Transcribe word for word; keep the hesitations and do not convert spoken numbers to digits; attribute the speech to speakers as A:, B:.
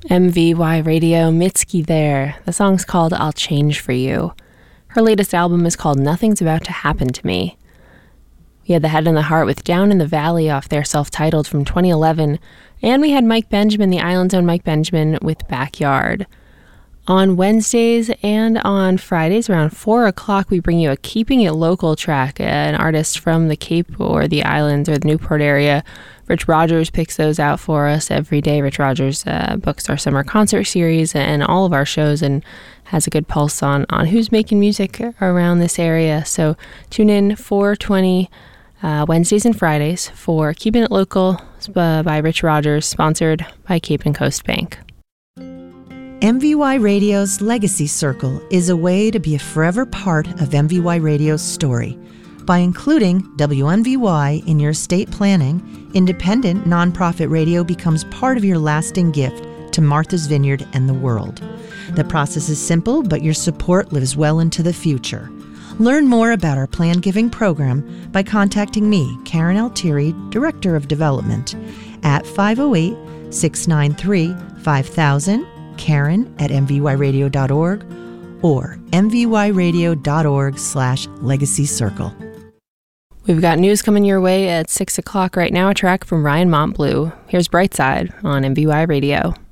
A: M V Y Radio, Mitski there. The song's called I'll Change For You. Her latest album is called Nothing's About to Happen to Me. We had The Head and the Heart with Down in the Valley off their self-titled from twenty eleven, and we had Mike Benjamin, the Island's own Mike Benjamin, with Backyard. On Wednesdays and on Fridays around four o'clock, we bring you a Keeping It Local track, an artist from the Cape or the Islands or the Newport area. Rich Rogers picks those out for us every day. Rich Rogers uh, books our summer concert series and all of our shows and has a good pulse on, on who's making music around this area. So tune in four twenty uh, Wednesdays and Fridays for Keeping It Local uh, by Rich Rogers, sponsored by Cape and Coast Bank.
B: M V Y Radio's Legacy Circle is a way to be a forever part of M V Y Radio's story. By including W M V Y in your estate planning, independent nonprofit radio becomes part of your lasting gift to Martha's Vineyard and the world. The process is simple, but your support lives well into the future. Learn more about our plan giving program by contacting me, Karen Altieri, Director of Development, at five oh eight, six nine three, five thousand, Karen at m v y radio dot org, or m v y radio dot org slash legacy circle.
A: We've got news coming your way at six o'clock right now, a track from Ryan Montbleu. Here's Brightside on M V Y Radio.